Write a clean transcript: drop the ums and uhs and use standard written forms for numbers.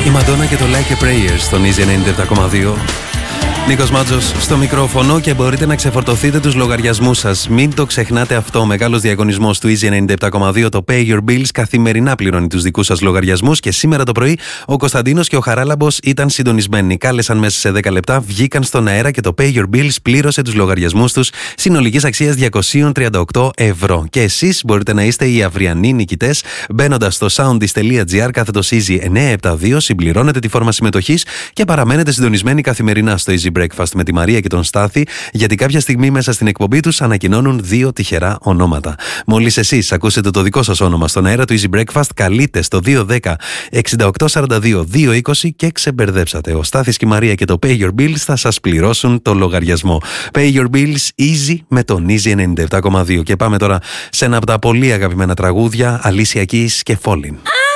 Η Μαντόνα και το Like a Prayer στον Easy 97,2. Νίκος Μάτζος στο μικρόφωνο και μπορείτε να ξεφορτωθείτε τους λογαριασμούς σας. Μην το ξεχνάτε αυτό. Μεγάλος διαγωνισμός του Easy 97,2. Το Pay Your Bills καθημερινά πληρώνει τους δικούς σας λογαριασμούς και σήμερα το πρωί ο Κωνσταντίνος και ο Χαράλαμπος ήταν συντονισμένοι. Κάλεσαν μέσα σε 10 λεπτά, βγήκαν στον αέρα και το Pay Your Bills πλήρωσε τους λογαριασμούς τους συνολικής αξίας 238 ευρώ. Και εσείς μπορείτε να είστε οι αυριανοί νικητές μπαίνοντας στο soundis.gr/Easy 972, συμπληρώνετε τη φόρμα συμμετοχής και παραμένετε συντονισμένοι καθημερινά στο Easy Breakfast με τη Μαρία και τον Στάθη, γιατί κάποια στιγμή μέσα στην εκπομπή τους ανακοινώνουν 2 τυχερά ονόματα. Μόλις εσείς ακούσετε το δικό σας όνομα στον αέρα του Easy Breakfast, καλείτε στο 210-6842-220 και ξεμπερδέψατε. Ο Στάθης και η Μαρία και το Pay Your Bills θα σας πληρώσουν το λογαριασμό. Pay Your Bills Easy με τον Easy 97,2. Και πάμε τώρα σε ένα από τα πολύ αγαπημένα τραγούδια, Alicia Keys και Falling.